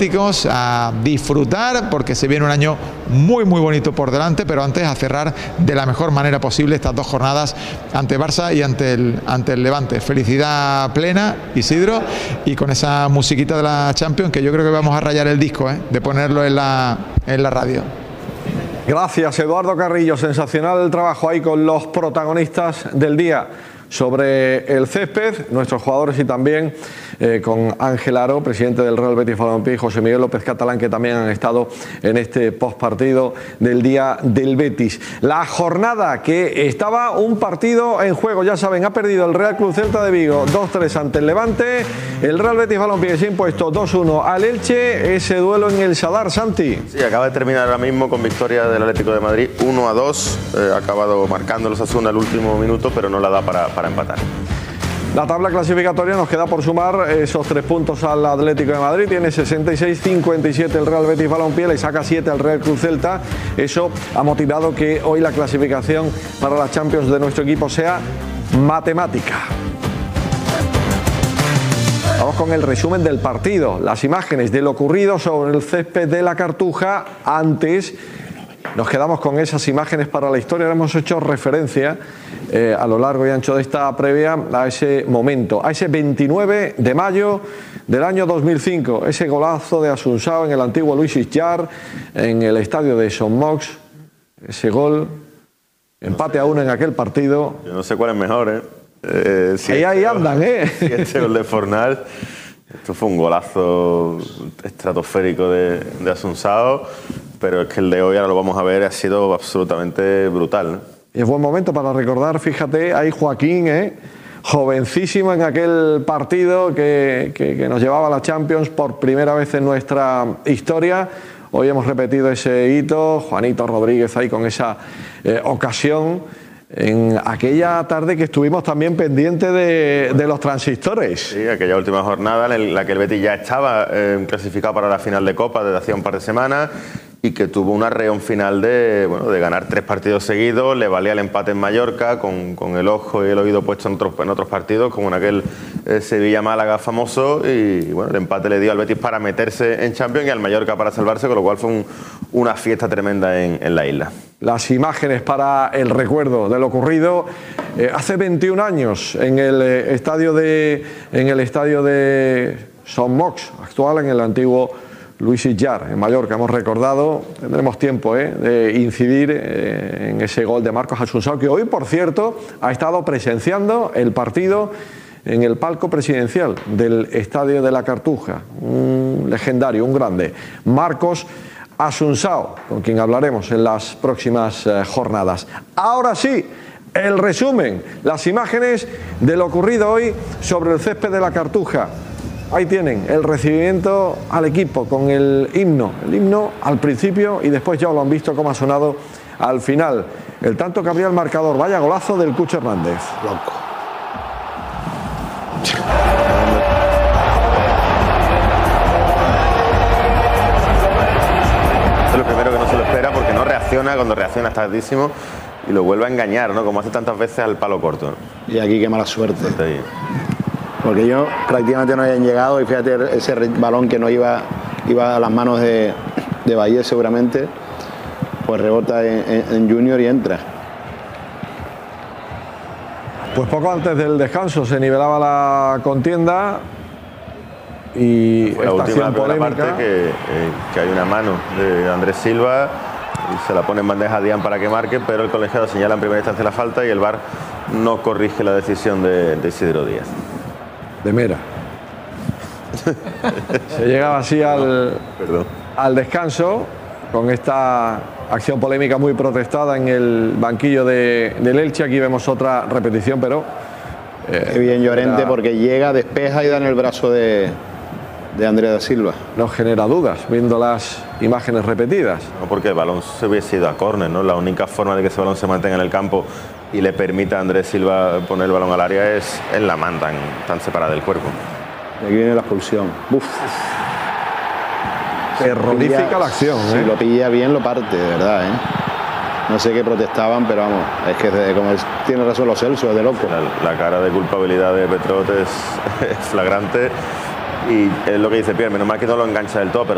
a disfrutar porque se viene un año muy bonito por delante, pero antes a cerrar de la mejor manera posible estas dos jornadas ante Barça y ante el Levante. Felicidad plena, Isidro, y con esa musiquita de la Champions que yo creo que vamos a rayar el disco, de ponerlo en la radio. Gracias, Eduardo Carrillo. Sensacional el trabajo ahí con los protagonistas del día sobre el césped, nuestros jugadores, y también con Ángel Aro, presidente del Real Betis Balompié, y José Miguel López Catalán, que también han estado en este postpartido del día del Betis. La jornada que estaba un partido en juego, ya saben, ha perdido el Real Club Celta de Vigo 2-3 ante el Levante. El Real Betis Balompié se ha impuesto 2-1 al Elche. Ese duelo en el Sadar, Santi. Sí, acaba de terminar ahora mismo con victoria del Atlético de Madrid 1-2. Ha acabado marcando el Osasuna el último minuto, pero no la da para empatar. La tabla clasificatoria nos queda por sumar esos 3 puntos al Atlético de Madrid. Tiene 66-57 el Real Betis Balompié, le saca 7 al Real Club Celta. Eso ha motivado que hoy la clasificación para la Champions de nuestro equipo sea matemática. Vamos con el resumen del partido, las imágenes de lo ocurrido sobre el césped de la Cartuja. Antes nos quedamos con esas imágenes para la historia. Ahora hemos hecho referencia a lo largo y ancho de esta previa a ese momento, a ese 29 de mayo del año 2005, ese golazo de Assunção en el antiguo Luis Jar, en el estadio de Son Mox, ese gol, empate a 1 en aquel partido. Yo no sé cuál es mejor, Si ahí andan, Si este gol de Fornals, esto fue un golazo estratosférico de Assunção, pero es que el de hoy, ahora lo vamos a ver, ha sido absolutamente brutal, ¿no? Y es buen momento para recordar, fíjate, ahí Joaquín, jovencísimo en aquel partido que nos llevaba a la Champions por primera vez en nuestra historia. Hoy hemos repetido ese hito, Juanito Rodríguez ahí con esa ocasión, en aquella tarde que estuvimos también pendientes de los transistores. Sí, aquella última jornada en la que el Betis ya estaba clasificado para la final de Copa desde hacía un par de semanas, y que tuvo un arreón final de ganar 3 partidos seguidos. Le valía el empate en Mallorca, con el ojo y el oído puesto en otros partidos, como en aquel Sevilla-Málaga famoso, y bueno, el empate le dio al Betis para meterse en Champions y al Mallorca para salvarse, con lo cual fue una fiesta tremenda en la isla. Las imágenes para el recuerdo de lo ocurrido hace 21 años en el estadio de Son Mox, actual, en el antiguo Luis Jar, en Mallorca. Hemos recordado, tendremos tiempo de incidir en ese gol de Marcos Assunção, que hoy, por cierto, ha estado presenciando el partido en el palco presidencial del Estadio de la Cartuja. Un legendario, un grande, Marcos Assunção, con quien hablaremos en las próximas jornadas. Ahora sí, el resumen, las imágenes de lo ocurrido hoy sobre el césped de la Cartuja. Ahí tienen el recibimiento al equipo con el himno al principio, y después ya lo han visto cómo ha sonado al final. El tanto que abría el marcador, vaya golazo del Cucho Hernández. Loco. Esto es lo primero que no se lo espera, porque no reacciona, cuando reacciona es tardísimo y lo vuelve a engañar, ¿no? Como hace tantas veces al palo corto, ¿no? Y aquí qué mala suerte. Porque yo prácticamente no habían llegado, y fíjate ese balón que no iba a las manos de Valle seguramente, pues rebota en Junior y entra. Pues poco antes del descanso se nivelaba la contienda, y fue la última parte que hay una mano de Andrés Silva y se la pone en bandeja a Dian para que marque, pero el colegiado señala en primera instancia la falta y el VAR no corrige la decisión de Isidro Díaz. De Mera. Se llegaba así al descanso con esta acción polémica muy protestada en el banquillo del Elche. Aquí vemos otra repetición, pero qué bien Llorente, porque llega, despeja y da en el brazo de Andrés da Silva. No genera dudas viendo las imágenes repetidas. No, porque el balón se hubiese ido a córner, ¿no? La única forma de que ese balón se mantenga en el campo y le permita a Andrés Silva poner el balón al área es en la mano tan separada del cuerpo. Y aquí viene la expulsión. Uf. Terrorífica la acción. Si lo pilla bien, lo parte, de verdad, No sé qué protestaban, pero vamos, es que como tiene razón Lo Celso, es de loco. La cara de culpabilidad de Petrot es flagrante, y es lo que dice Pierre, menos mal que no lo engancha del todo, pero